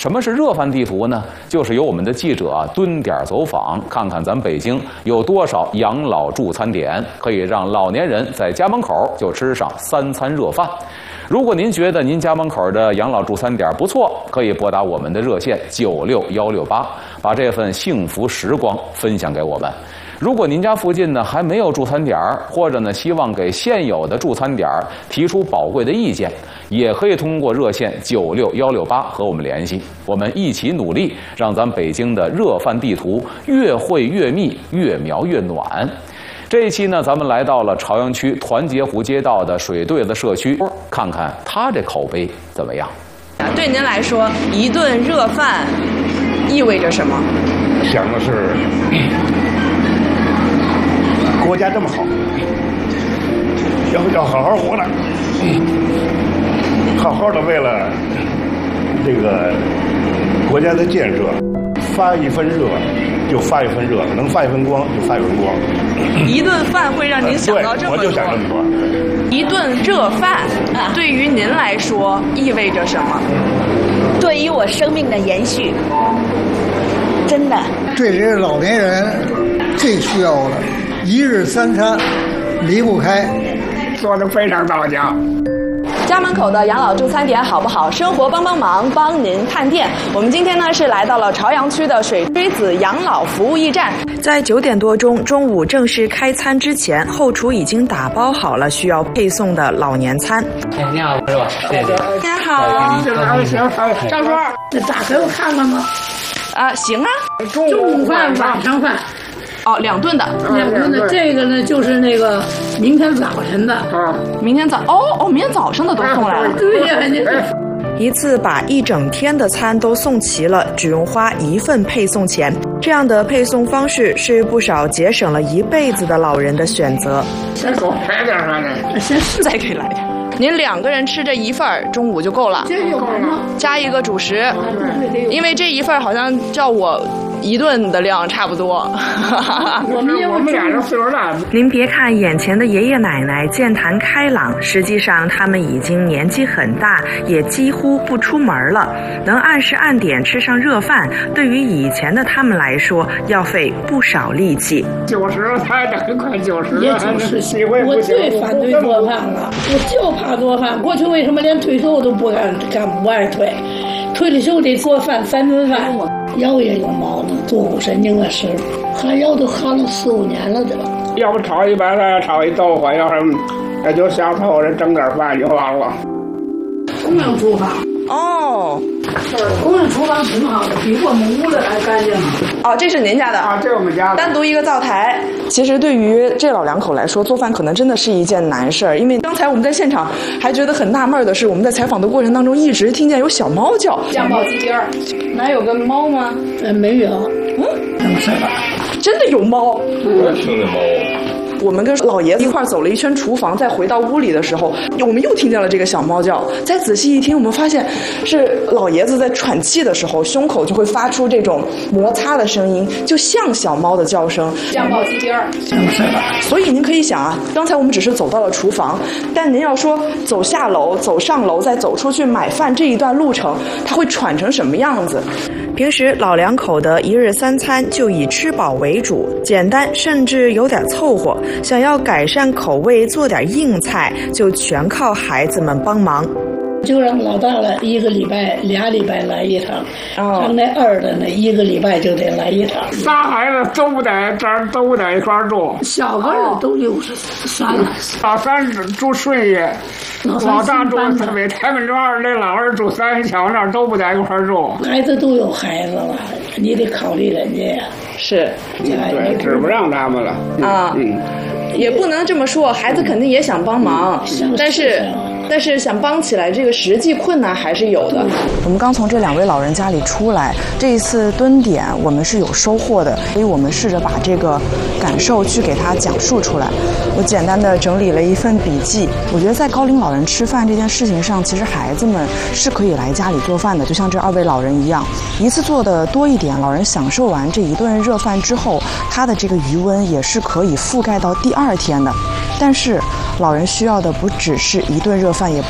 什么是热饭地图呢？就是由我们的记者蹲点走访，看看咱北京有多少养老助餐点，可以让老年人在家门口就吃上3餐热饭。如果您觉得您家门口的养老助餐点不错，可以拨打我们的热线96168，把这份幸福时光分享给我们。如果您家附近呢还没有助餐点，或者呢希望给现有的助餐点提出宝贵的意见，也可以通过热线96168和我们联系，我们一起努力，让咱北京的热饭地图越绘越密，越描越暖。这一期呢，咱们来到了朝阳区团结湖街道的水对子社区，看看它这口碑怎么样。 对您来说，一顿热饭意味着什么？ 想的是国家这么好，要好好活着，好好的为了这个国家的建设发一分热就发一分热，能发一分光就发一分光。 一顿饭会让您想到这么多。 我就想这么多。 一顿热饭对于您来说意味着什么？ 对于我生命的延续，真的。 对这老年人最需要的，1日3餐离不开， 做得非常到家。 家门口的养老助餐点好不好？生活帮帮忙，帮您看店。我们今天呢是来到了朝阳区的水锥子养老服务驿站。在9点多钟，中午正式开餐之前，后厨已经打包好了需要配送的老年餐。 你好，是吧？谢谢。 您好， 张叔，这打给我看看吧。 行啊。 中午饭、晚上饭。 哦，2顿的。 2顿的，这个呢就是那个明天早晨的。 明天明天早上的都送来了。 对呀， 一次把1整天的餐都送齐了，只用花1份配送钱。这样的配送方式是不少节省了一辈子的老人的选择。 先给我来点啥呢？ 再给来点。您2个人吃这1份，中午就够了。 这有吗？ 加一个主食，因为这1份好像照我1顿的量差不多。 我们俩人岁数大。 您别看眼前的爷爷奶奶健谈开朗，实际上他们已经年纪很大，也几乎不出门了。能按时按点吃上热饭，对于以前的他们来说，要费不少力气。 90才得快90了， 也90。我最反对做饭了，我就怕做饭。过去为什么连退休都不爱退？退了休得做饭3顿饭。腰也有毛病，坐骨神经的事，焊腰都焊了4、5年了，对吧？ 要不炒一白菜，炒一豆腐，要是那就下头人整点饭就完了。 公用厨房。 公用厨房挺好的，比我们屋里还干净。 这是您家的这是我们家的。 单独一个灶台。其实对于这老2口来说，做饭可能真的是一件难事儿。因为刚才我们在现场还觉得很纳闷的是，我们在采访的过程当中一直听见有小猫叫。酱爆鸡丁儿，哪有个猫吗？ 没有。能吃吧？ 真的有猫。 我听见猫。 我们跟老爷子一块走了一圈厨房，再回到屋里的时候，我们又听见了这个小猫叫。再仔细一听，我们发现是老爷子在喘气的时候，胸口就会发出这种摩擦的声音，就像小猫的叫声。酱爆鸡丁儿，所以您可以想啊，刚才我们只是走到了厨房，但您要说走下楼、走上楼，再走出去买饭这一段路程，它会喘成什么样子？平时老2口的1日3餐就以吃饱为主，简单甚至有点凑合。想要改善口味，做点硬菜，就全靠孩子们帮忙。 就让老大了1个礼拜、2礼拜来一趟，让那2的呢1个礼拜就得来一趟。 仨孩子都不在一块住， 小个儿都63了。 老3住顺义，老大住北太平庄，那老2住三桥那儿都不在一块住。 孩子都有孩子了，你得考虑人家呀。 是， 对，指不让他们了也不能这么说，孩子肯定也想帮忙，但是想帮起来，这个实际困难还是有的。我们刚从这2位老人家里出来，这一次蹲点我们是有收获的，所以我们试着把这个感受去给他讲述出来。我简单的整理了一份笔记，我觉得在高龄老人吃饭这件事情上，其实孩子们是可以来家里做饭的，就像这2位老人一样，一次做的多一点，老人享受完这1顿热饭之后，他的这个余温也是可以覆盖到第2天的。但是老人需要的不只是1顿热饭，也